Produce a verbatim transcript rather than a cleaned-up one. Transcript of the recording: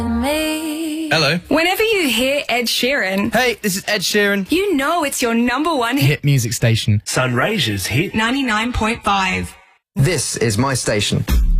Hello. Whenever you hear Ed Sheeran, Hey, this is Ed Sheeran. you know it's your number one hit. Hit music station. Sunraysia's hit ninety-nine point five. This is my station.